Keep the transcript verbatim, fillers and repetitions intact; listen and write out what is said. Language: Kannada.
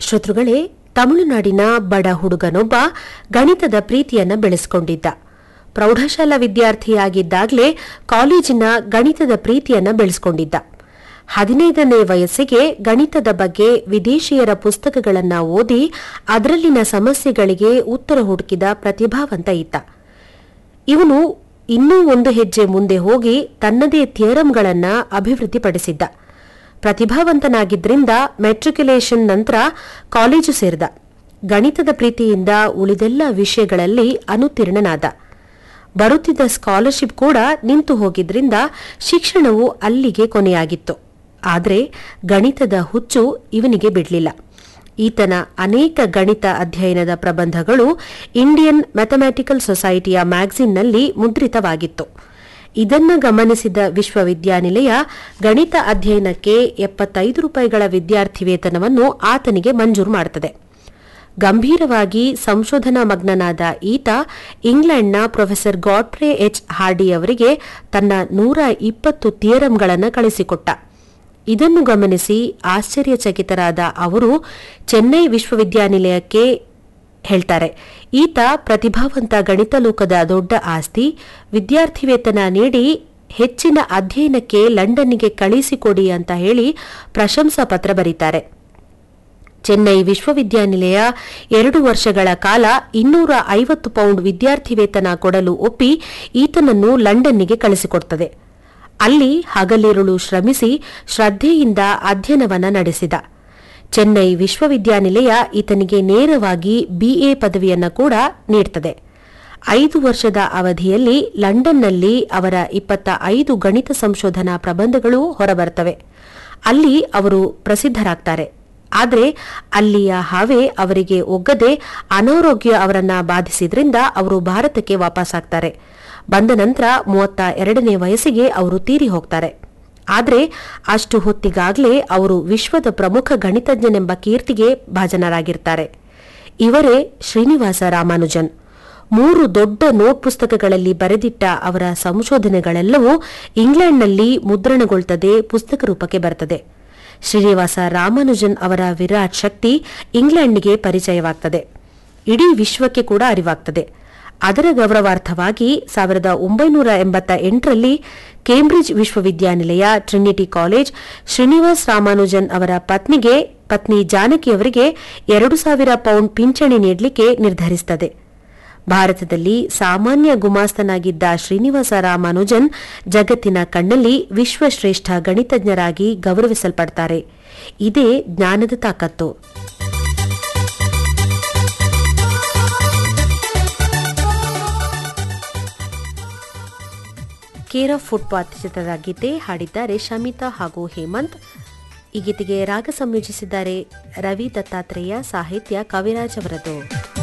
ಶ್ರೋತೃಗಳೇ, ತಮಿಳುನಾಡಿನ ಬಡ ಹುಡುಗನೊಬ್ಬ ಗಣಿತದ ಪ್ರೀತಿಯನ್ನ ಬೆಳೆಸಿಕೊಂಡಿದ್ದ. ಪ್ರೌಢಶಾಲಾ ವಿದ್ಯಾರ್ಥಿಯಾಗಿದ್ದಾಗಲೇ ಕಾಲೇಜಿನ ಗಣಿತದ ಪ್ರೀತಿಯನ್ನ ಬೆಳೆಸಿಕೊಂಡಿದ್ದ. ಹದಿನೈದನೇ ವಯಸ್ಸಿಗೆ ಗಣಿತದ ಬಗ್ಗೆ ವಿದೇಶಿಯರ ಪುಸ್ತಕಗಳನ್ನು ಓದಿ ಅದರಲ್ಲಿನ ಸಮಸ್ಯೆಗಳಿಗೆ ಉತ್ತರ ಹುಡುಕಿದ ಪ್ರತಿಭಾವಂತ ಇದ್ದ. ಇವನು ಇನ್ನೂ ಒಂದು ಹೆಜ್ಜೆ ಮುಂದೆ ಹೋಗಿ ತನ್ನದೇ ಥಿಯರಂಗಳನ್ನು ಅಭಿವೃದ್ಧಿಪಡಿಸಿದ್ದ. ಪ್ರತಿಭಾವಂತನಾಗಿದ್ದರಿಂದ ಮೆಟ್ರಿಕ್ಯುಲೇಷನ್ ನಂತರ ಕಾಲೇಜು ಸೇರಿದ. ಗಣಿತದ ಪ್ರೀತಿಯಿಂದ ಉಳಿದೆಲ್ಲ ವಿಷಯಗಳಲ್ಲಿ ಅನುತ್ತೀರ್ಣನಾದ. ಬರುತ್ತಿದ್ದ ಸ್ಕಾಲರ್ಶಿಪ್ ಕೂಡ ನಿಂತು ಹೋಗಿದ್ರಿಂದ ಶಿಕ್ಷಣವು ಅಲ್ಲಿಗೆ ಕೊನೆಯಾಗಿತ್ತು. ಆದರೆ ಗಣಿತದ ಹುಚ್ಚು ಇವನಿಗೆ ಬಿಡಲಿಲ್ಲ. ಈತನ ಅನೇಕ ಗಣಿತ ಅಧ್ಯಯನದ ಪ್ರಬಂಧಗಳು ಇಂಡಿಯನ್ ಮ್ಯಾಥಮ್ಯಾಟಿಕಲ್ ಸೊಸೈಟಿಯ ಮ್ಯಾಗಜಿನ್ನಲ್ಲಿ ಮುದ್ರಿತವಾಗಿತ್ತು. ಇದನ್ನು ಗಮನಿಸಿದ ವಿಶ್ವವಿದ್ಯಾನಿಲಯ ಗಣಿತ ಅಧ್ಯಯನಕ್ಕೆ ಎಪ್ಪತ್ತೈದು ರೂಪಾಯಿಗಳ ವಿದ್ಯಾರ್ಥಿ ವೇತನವನ್ನು ಆತನಿಗೆ ಮಂಜೂರು ಮಾಡುತ್ತದೆ. ಗಂಭೀರವಾಗಿ ಸಂಶೋಧನಾ ಮಗ್ನನಾದ ಈತ ಇಂಗ್ಲೆಂಡ್ನ ಪ್ರೊಫೆಸರ್ ಗಾಡ್ಫ್ರೇ ಎಚ್ ಹಾರ್ಡಿ ಅವರಿಗೆ ತನ್ನ ನೂರ ಇಪ್ಪತ್ತು ಥಿಯರಂಗಳನ್ನು ಕಳಿಸಿಕೊಟ್ಟ. ಇದನ್ನು ಗಮನಿಸಿ ಆಶ್ಚರ್ಯಚಕಿತರಾದ ಅವರು ಚೆನ್ನೈ ವಿಶ್ವವಿದ್ಯಾನಿಲಯಕ್ಕೆ ಹೇಳ್ತಾರೆ, ಈತ ಪ್ರತಿಭಾವಂತ ಗಣಿತ ಲೋಕದ ದೊಡ್ಡ ಆಸ್ತಿ, ವಿದ್ಯಾರ್ಥಿ ವೇತನ ನೀಡಿ ಹೆಚ್ಚಿನ ಅಧ್ಯಯನಕ್ಕೆ ಲಂಡನ್ನಿಗೆ ಕಳಿಸಿಕೊಡಿ ಅಂತ ಹೇಳಿ ಪ್ರಶಂಸಾ ಪತ್ರ ಬರೀತಾರೆ. ಚೆನ್ನೈ ವಿಶ್ವವಿದ್ಯಾನಿಲಯ ಎರಡು ವರ್ಷಗಳ ಕಾಲ ಇನ್ನೂರ ಐವತ್ತು ಪೌಂಡ್ ವಿದ್ಯಾರ್ಥಿ ವೇತನ ಕೊಡಲು ಒಪ್ಪಿ ಈತನನ್ನು ಲಂಡನ್ನಿಗೆ ಕಳಿಸಿಕೊಡ್ತದೆ. ಅಲ್ಲಿ ಹಗಲಿರುಳು ಶ್ರಮಿಸಿ ಶ್ರದ್ಧೆಯಿಂದ ಅಧ್ಯಯನವನ್ನ ನಡೆಸಿದ. ಚೆನ್ನೈ ವಿಶ್ವವಿದ್ಯಾನಿಲಯ ಈತನಿಗೆ ನೇರವಾಗಿ ಬಿಎ ಪದವಿಯನ್ನು ಕೂಡ ನೀಡುತ್ತದೆ. ಐದು ವರ್ಷದ ಅವಧಿಯಲ್ಲಿ ಲಂಡನ್ನಲ್ಲಿ ಅವರ ಇಪ್ಪತ್ತ ಐದು ಗಣಿತ ಸಂಶೋಧನಾ ಪ್ರಬಂಧಗಳು ಹೊರಬರ್ತವೆ. ಅಲ್ಲಿ ಅವರು ಪ್ರಸಿದ್ಧರಾಗ್ತಾರೆ. ಆದರೆ ಅಲ್ಲಿಯ ಹಾವೇ ಅವರಿಗೆ ಒಗ್ಗದೆ ಅನಾರೋಗ್ಯ ಅವರನ್ನ ಬಾಧಿಸಿದ್ರಿಂದ ಅವರು ಭಾರತಕ್ಕೆ ವಾಪಸ್ಸಾಗ್ತಾರೆ. ಬಂದ ನಂತರ ಮೂವತ್ತ ಎರಡನೇ ವಯಸ್ಸಿಗೆ ಅವರು ತೀರಿ ಹೋಗ್ತಾರೆ. ಆದರೆ ಅಷ್ಟು ಹೊತ್ತಿಗಾಗಲೇ ಅವರು ವಿಶ್ವದ ಪ್ರಮುಖ ಗಣಿತಜ್ಞನೆಂಬ ಕೀರ್ತಿಗೆ ಭಾಜನರಾಗಿರ್ತಾರೆ. ಇವರೇ ಶ್ರೀನಿವಾಸ ರಾಮಾನುಜನ್. ಮೂರು ದೊಡ್ಡ ನೋಟ್ ಪುಸ್ತಕಗಳಲ್ಲಿ ಬರೆದಿಟ್ಟ ಅವರ ಸಂಶೋಧನೆಗಳೆಲ್ಲವೂ ಇಂಗ್ಲೆಂಡ್ನಲ್ಲಿ ಮುದ್ರಣಗೊಳ್ತದೆ, ಪುಸ್ತಕ ರೂಪಕ್ಕೆ ಬರ್ತದೆ. ಶ್ರೀನಿವಾಸ ರಾಮಾನುಜನ್ ಅವರ ವಿರಾಟ್ ಶಕ್ತಿ ಇಂಗ್ಲೆಂಡ್ಗೆ ಪರಿಚಯವಾಗ್ತದೆ, ಇಡೀ ವಿಶ್ವಕ್ಕೆ ಕೂಡ ಅರಿವಾಗ್ತದೆ. ಅದರ ಗೌರವಾರ್ಥವಾಗಿ ಸಾವಿರದ ಒಂಬೈನೂರ ಎಂಬತ್ತ ಎಂಟರಲ್ಲಿ ಕೇಂಬ್ರಿಡ್ಜ್ ವಿಶ್ವವಿದ್ಯಾನಿಲಯ ಟ್ರಿನಿಟಿ ಕಾಲೇಜ್ ಶ್ರೀನಿವಾಸ್ ರಾಮಾನುಜನ್ ಅವರ ಪತ್ನಿಗೆ ಪತ್ನಿ ಜಾನಕಿಯವರಿಗೆ ಎರಡು ಸಾವಿರ ಪೌಂಡ್ ಪಿಂಚಣಿ ನೀಡಲಿಕ್ಕೆ ನಿರ್ಧರಿಸುತ್ತದೆ. ಭಾರತದಲ್ಲಿ ಸಾಮಾನ್ಯ ಗುಮಾಸ್ತನಾಗಿದ್ದ ಶ್ರೀನಿವಾಸ ರಾಮಾನುಜನ್ ಜಗತ್ತಿನ ಕಣ್ಣಲ್ಲಿ ವಿಶ್ವಶ್ರೇಷ್ಠ ಗಣಿತಜ್ಞರಾಗಿ ಗೌರವಿಸಲ್ಪಡ್ತಾರೆ. ಇದೇ ಜ್ಞಾನದ ತಾಕತ್ತು. ಕೇರ್ ಆಫ್ ಫುಟ್ಪಾತ್ ಚಿತ್ರದ ಗೀತೆ ಹಾಡಿದ್ದಾರೆ ಶಮಿತಾ ಹಾಗೂ ಹೇಮಂತ್. ಈ ಗೀತೆಗೆ ರಾಗ ಸಂಯೋಜಿಸಿದ್ದಾರೆ ರವಿ ದತ್ತಾತ್ರೇಯ, ಸಾಹಿತ್ಯ ಕವಿರಾಜ್ ಅವರದು.